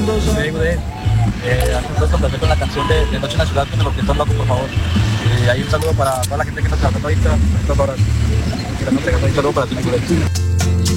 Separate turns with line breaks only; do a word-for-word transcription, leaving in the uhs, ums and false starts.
Sí, güey. Eh, aquí puedes complacer con la canción de, de Noche en la Ciudad con el Orquestón Loco, por favor. Eh, ahí un saludo para toda la gente que nos está ahorita, estas horas. Que nos está entregando un saludo para ti, güey.